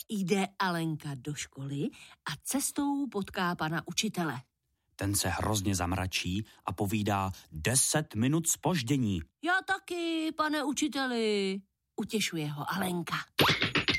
Jde Alenka do školy a cestou potká pana učitele. Ten se hrozně zamračí a povídá 10 minut zpoždění. Já taky, pane učiteli, utěšuje ho Alenka.